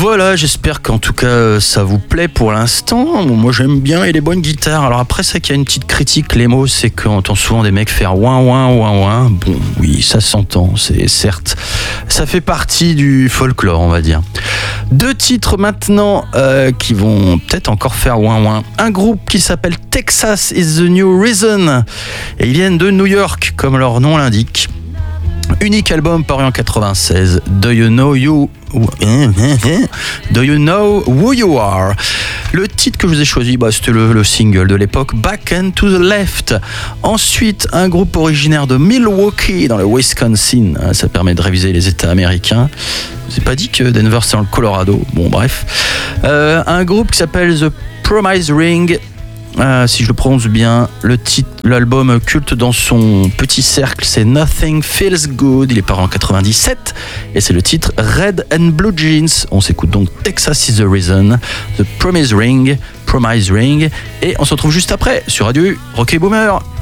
Voilà, j'espère qu'en tout cas ça vous plaît pour l'instant. Bon, moi j'aime bien et les bonnes guitares. Alors après ça qu'il y a une petite critique, les mots, c'est qu'on entend souvent des mecs faire ouin ouin ouin ouin. Bon oui, ça s'entend, c'est certes. Ça fait partie du folklore, on va dire. 2 titres maintenant qui vont peut-être encore faire ouin ouin. Un groupe qui s'appelle Texas is the New Reason. Et ils viennent de New York, comme leur nom l'indique. Unique album paru en 96. Do you know who you are? Le titre que je vous ai choisi, c'était le single de l'époque, Back and to the Left. Ensuite, un groupe originaire de Milwaukee, dans le Wisconsin. Ça permet de réviser les États américains. Je vous ai pas dit que Denver c'est dans le Colorado. Bon, bref. Un groupe qui s'appelle The Promise Ring. Si je le prononce bien, l'album culte dans son petit cercle, c'est Nothing Feels Good. Il est paru en 97 et c'est le titre Red and Blue Jeans. On s'écoute donc Texas is the Reason, The Promise Ring, et on se retrouve juste après sur Radio Rock et Boomer.